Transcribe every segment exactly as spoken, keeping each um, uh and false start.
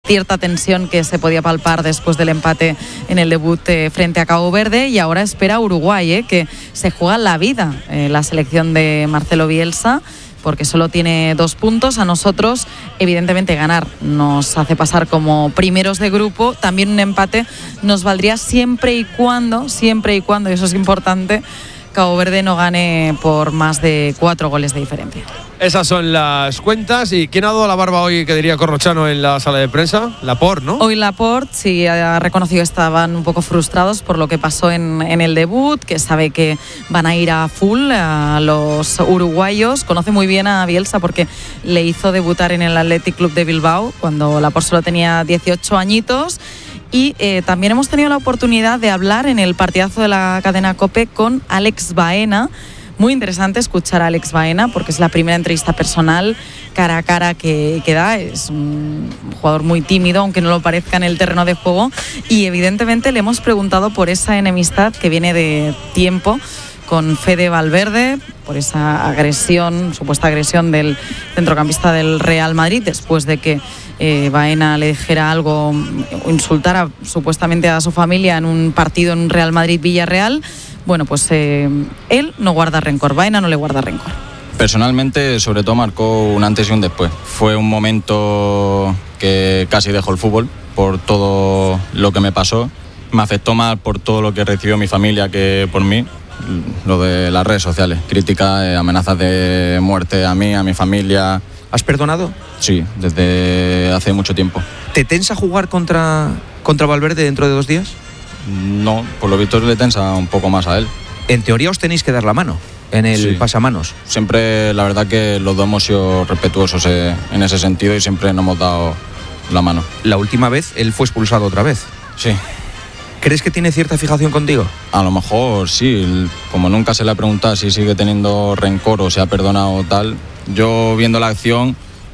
cierta tensión que se podía palpar después del empate en el debut eh, frente a Cabo Verde, y ahora espera Uruguay, eh, que se juega la vida eh, la selección de Marcelo Bielsa, porque solo tiene dos puntos. A nosotros, evidentemente, ganar nos hace pasar como primeros de grupo. También un empate nos valdría siempre y cuando, siempre y cuando, y eso es importante, Cabo Verde no gane por más de cuatro goles de diferencia. Esas son las cuentas. ¿Y quién ha dado la barba hoy, que diría Corrochano, en la sala de prensa? Laporte, ¿no? Hoy Laporte sí ha reconocido que estaban un poco frustrados por lo que pasó en, en el debut, que sabe que van a ir a full a los uruguayos. Conoce muy bien a Bielsa porque le hizo debutar en el Athletic Club de Bilbao cuando Laporte solo tenía dieciocho añitos. Y eh, también hemos tenido la oportunidad de hablar en el partidazo de la cadena COPE con Alex Baena. Muy interesante escuchar a Alex Baena porque es la primera entrevista personal cara a cara que, que da. Es un jugador muy tímido, aunque no lo parezca en el terreno de juego, y evidentemente le hemos preguntado por esa enemistad que viene de tiempo con Fede Valverde, por esa agresión, supuesta agresión del centrocampista del Real Madrid, después de que eh, Baena le dijera algo, insultara supuestamente a su familia en un partido en un Real Madrid-Villarreal. Bueno, pues eh, él no guarda rencor, Baena no le guarda rencor. Personalmente, sobre todo, marcó un antes y un después. Fue un momento que casi dejó el fútbol por todo lo que me pasó. Me afectó más por todo lo que recibió mi familia que por mí. Lo de las redes sociales, críticas, eh, amenazas de muerte a mí, a mi familia. ¿Has perdonado? Sí, desde hace mucho tiempo. ¿Te tensa jugar contra, contra Valverde dentro de dos días? No, por lo visto le tensa un poco más a él. En teoría os tenéis que dar la mano en el sí. pasamanos. Siempre, la verdad que los dos hemos sido respetuosos eh, en ese sentido y siempre nos hemos dado la mano. La última vez él fue expulsado otra vez. Sí. ¿Crees que tiene cierta fijación contigo? A lo mejor sí, como nunca se le ha preguntado si sigue teniendo rencor o se ha perdonado o tal, yo viendo la acción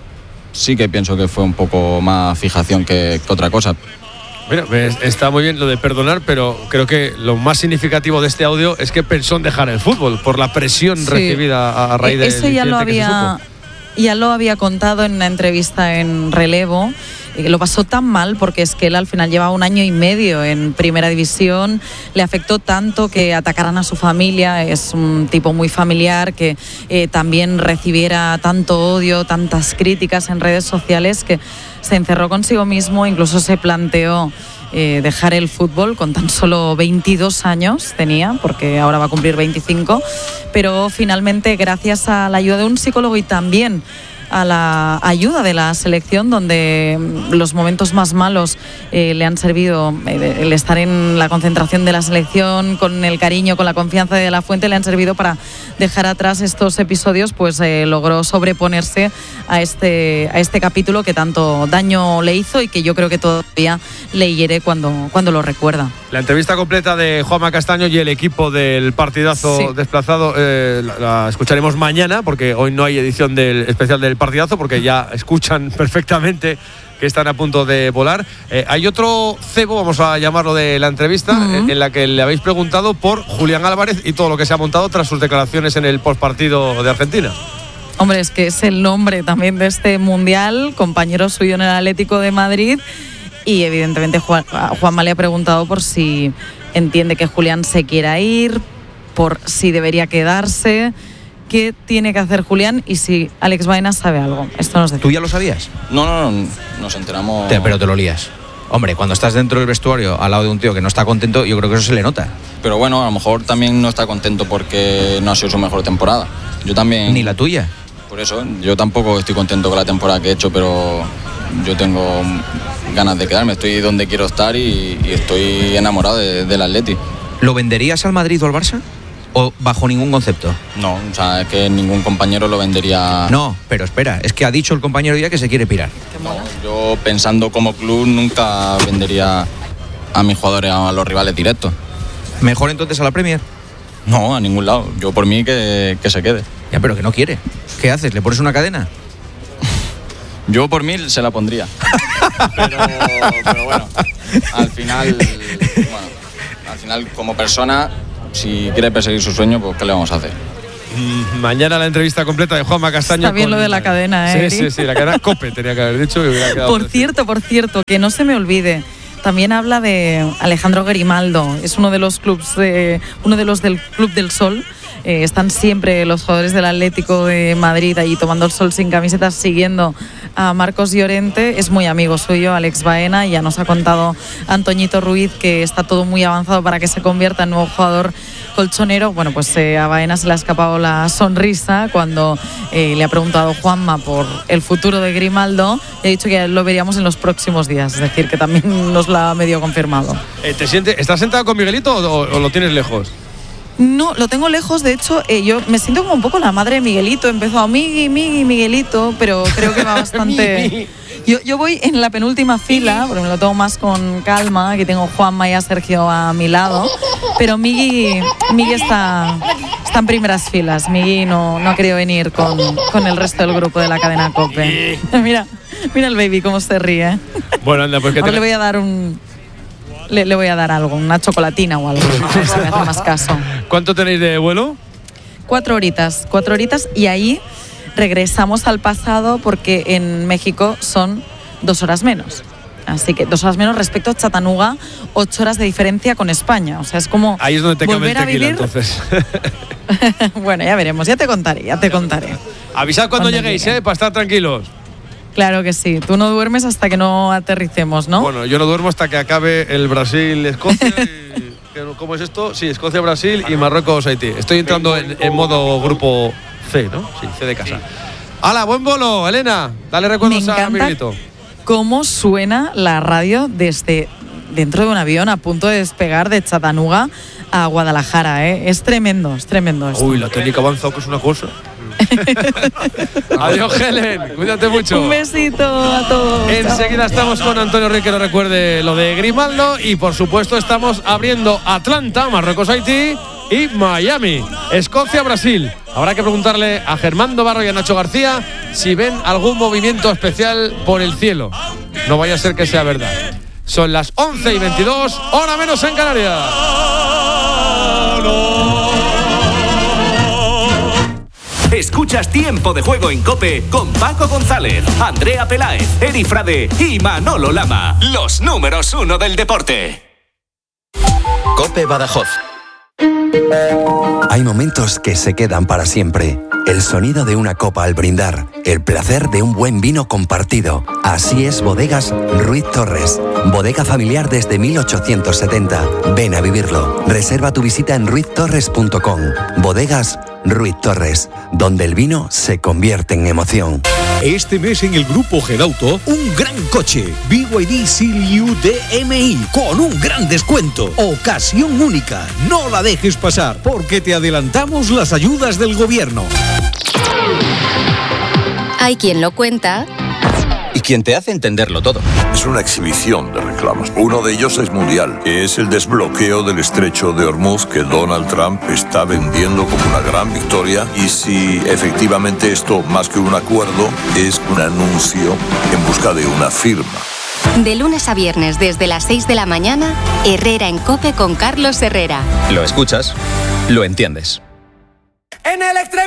sí que pienso que fue un poco más fijación que, que otra cosa. Mira, está muy bien lo de perdonar, pero creo que lo más significativo de este audio es que pensó en dejar el fútbol por la presión sí. recibida a, a raíz de eso ya lo había ya lo había contado en una entrevista en Relevo. Lo pasó tan mal porque es que él al final llevaba un año y medio en primera división, le afectó tanto que atacaran a su familia, es un tipo muy familiar, que eh, también recibiera tanto odio, tantas críticas en redes sociales, que se encerró consigo mismo, incluso se planteó eh, dejar el fútbol con tan solo veintidós años tenía, porque ahora va a cumplir veinticinco, pero finalmente, gracias a la ayuda de un psicólogo y también a la ayuda de la selección, donde los momentos más malos eh, le han servido, eh, el estar en la concentración de la selección, con el cariño, con la confianza de La Fuente, le han servido para dejar atrás estos episodios, pues eh, logró sobreponerse a este, a este capítulo que tanto daño le hizo y que yo creo que todavía le hiere cuando, cuando lo recuerda. La entrevista completa de Juanma Castaño y el equipo del partidazo sí. desplazado eh, la, la escucharemos mañana, porque hoy no hay edición del especial del partidazo, porque ya escuchan perfectamente que están a punto de volar. Eh, hay otro cebo, vamos a llamarlo, de la entrevista, uh-huh. en, en la que le habéis preguntado por Julián Álvarez y todo lo que se ha montado tras sus declaraciones en el postpartido de Argentina. Hombre, es que es el nombre también de este mundial, compañero suyo en el Atlético de Madrid, y evidentemente Juan, Juanma le ha preguntado por si entiende que Julián se quiera ir, por si debería quedarse. ¿Qué tiene que hacer Julián y si Alex Baena sabe algo? Esto nos dice. ¿Tú ya lo sabías? No, no, no, nos enteramos. Te, pero te lo lías. Hombre, cuando estás dentro del vestuario al lado de un tío que no está contento, yo creo que eso se le nota. Pero bueno, a lo mejor también no está contento porque no ha sido su mejor temporada. Yo también. Ni la tuya. Por eso, yo tampoco estoy contento con la temporada que he hecho, pero yo tengo ganas de quedarme. Estoy donde quiero estar y, y estoy enamorado de, del Atleti. ¿Lo venderías al Madrid o al Barça? ¿O bajo ningún concepto? No, o sea, es que ningún compañero lo vendería. No, pero espera, es que ha dicho el compañero ya que se quiere pirar. No, yo pensando como club nunca vendería a mis jugadores a los rivales directos. ¿Mejor entonces a la Premier? No, a ningún lado. Yo por mí que, que se quede. Ya, pero que no quiere. ¿Qué haces? ¿Le pones una cadena? Yo por mí se la pondría. pero, pero bueno, al final, bueno, al final como persona, si quiere perseguir su sueño, pues ¿qué le vamos a hacer? mm, mañana la entrevista completa de Juanma Castaño. Está bien con, lo de la cadena, ¿eh? Sí, sí, sí, la cadena COPE tenía que haber dicho. Que hubiera quedado por cierto, por cierto, que no se me olvide. También habla de Alejandro Grimaldo, es uno de los clubs, de, uno de los del Club del Sol. Eh, están siempre los jugadores del Atlético de Madrid ahí tomando el sol sin camisetas, siguiendo a Marcos Llorente. Es muy amigo suyo, Alex Baena, y ya nos ha contado Antoñito Ruiz que está todo muy avanzado para que se convierta en nuevo jugador colchonero. Bueno, pues eh, a Baena se le ha escapado la sonrisa cuando eh, le ha preguntado Juanma por el futuro de Grimaldo y ha dicho que lo veríamos en los próximos días, es decir, que también nos lo ha medio confirmado. Eh, ¿te sientes, ¿Estás sentado con Miguelito o, o lo tienes lejos? No, lo tengo lejos, de hecho, eh, yo me siento como un poco la madre de Miguelito. He empezado Migui, Migui, Miguelito, pero creo que va bastante. yo, yo voy en la penúltima fila, porque me lo tomo más con calma. Aquí tengo Juanma y a Sergio a mi lado. Pero Migui, Migui está, está en primeras filas. Migui no, no ha querido venir con, con el resto del grupo de la cadena COPE. mira, mira el baby cómo se ríe. Bueno, anda, pues que ahora te... le voy a dar un. Le, le voy a dar algo, una chocolatina o algo, a ver si me hace más caso. ¿Cuánto tenéis de vuelo? Cuatro horitas, cuatro horitas y ahí regresamos al pasado porque en México son dos horas menos. Así que dos horas menos respecto a Chattanooga, ocho horas de diferencia con España. O sea, es como ahí es donde te volver cabe el tequila, a vivir. Entonces. Bueno, ya veremos, ya te contaré, ya te contaré. Avisad cuando, cuando lleguéis, llegue. ¿eh? Para estar tranquilos. Claro que sí. Tú no duermes hasta que no aterricemos, ¿no? Bueno, yo no duermo hasta que acabe el Brasil-Escocia. y, ¿Cómo es esto? Sí, Escocia-Brasil y Marruecos-Haití. Estoy entrando en, en modo grupo C, ¿no? Sí, C de casa. ¡Hala, buen bolo, Elena! Dale recuerdos a Miguelito. Cómo suena la radio desde dentro de un avión a punto de despegar de Chattanooga a Guadalajara, ¿eh? Es tremendo, es tremendo esto. Uy, la técnica avanzada que es una cosa. Adiós, Helen, cuídate mucho. Un besito a todos. Enseguida estamos con Antonio Rique, que nos recuerde lo de Grimaldo. Y por supuesto estamos abriendo Atlanta, Marruecos, Haití y Miami, Escocia, Brasil. Habrá que preguntarle a Germán Barro y a Nacho García si ven algún movimiento especial por el cielo. No vaya a ser que sea verdad. Son las once y veintidós, hora menos en Canarias. Escuchas Tiempo de Juego en COPE con Paco González, Andrea Peláez, Eri Frade y Manolo Lama. Los números uno del deporte. COPE Badajoz. Hay momentos que se quedan para siempre. El sonido de una copa al brindar, el placer de un buen vino compartido. Así es Bodegas Ruiz Torres. Bodega familiar desde mil ochocientos setenta. Ven a vivirlo. Reserva tu visita en ruiz torres punto com. Bodegas Ruiz Torres, donde el vino se convierte en emoción. Este mes en el Grupo Gedauto, un gran coche. B Y D C L U D M I con un gran descuento. Ocasión única. No la dejes pasar porque te adelantamos las ayudas del gobierno. Hay quien lo cuenta y quien te hace entenderlo todo. Es una exhibición de reclamos. Uno de ellos es mundial, que es el desbloqueo del estrecho de Hormuz que Donald Trump está vendiendo como una gran victoria. Y si efectivamente esto, más que un acuerdo, es un anuncio en busca de una firma. De lunes a viernes desde las seis de la mañana, Herrera en COPE con Carlos Herrera. Lo escuchas, lo entiendes. En el extremo